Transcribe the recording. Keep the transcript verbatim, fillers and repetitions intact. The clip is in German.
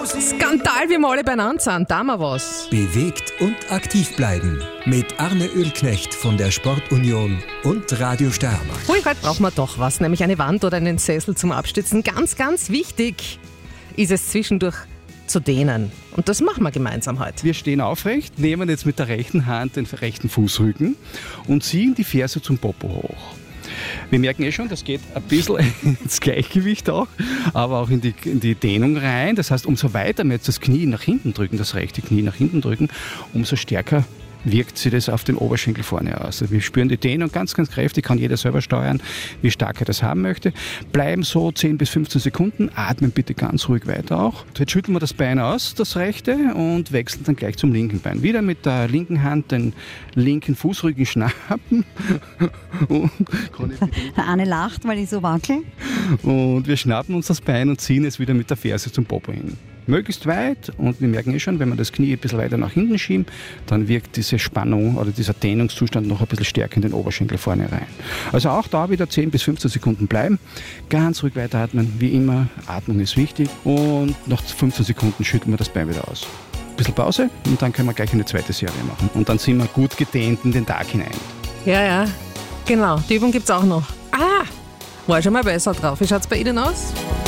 Skandal, wie wir alle beieinander sind. Da mal was. Bewegt und aktiv bleiben. Mit Arne Ölknecht von der Sportunion und Radio Steiermark. Ui, heute brauchen wir doch was, nämlich eine Wand oder einen Sessel zum Abstützen. Ganz, ganz wichtig ist es zwischendurch zu dehnen. Und das machen wir gemeinsam heute. Wir stehen aufrecht, nehmen jetzt mit der rechten Hand den rechten Fußrücken und ziehen die Ferse zum Popo hoch. Wir merken eh schon, das geht ein bisschen ins Gleichgewicht auch, aber auch in die, in die Dehnung rein. Das heißt, umso weiter wir jetzt das Knie nach hinten drücken, das rechte Knie nach hinten drücken, umso stärker wirkt sich das auf den Oberschenkel vorne aus. Also wir spüren die Dehnung ganz, ganz kräftig, kann jeder selber steuern, wie stark er das haben möchte. Bleiben so zehn bis fünfzehn Sekunden, atmen bitte ganz ruhig weiter auch. Jetzt schütteln wir das Bein aus, das rechte, und wechseln dann gleich zum linken Bein. Wieder mit der linken Hand den linken Fußrücken schnappen. Und der Arne lacht, weil ich so wackel. Und wir schnappen uns das Bein und ziehen es wieder mit der Ferse zum Popo hin. Möglichst weit, und wir merken eh schon, wenn wir das Knie ein bisschen weiter nach hinten schieben, dann wirkt diese Spannung oder dieser Dehnungszustand noch ein bisschen stärker in den Oberschenkel vorne rein. Also auch da wieder zehn bis fünfzehn Sekunden bleiben, ganz ruhig weiteratmen, wie immer, Atmung ist wichtig, und nach fünfzehn Sekunden schütteln wir das Bein wieder aus. Ein bisschen Pause und dann können wir gleich eine zweite Serie machen. Und dann sind wir gut gedehnt in den Tag hinein. Ja, ja, genau, die Übung gibt es auch noch. Ah, war schon mal besser drauf. Wie schaut es bei Ihnen aus?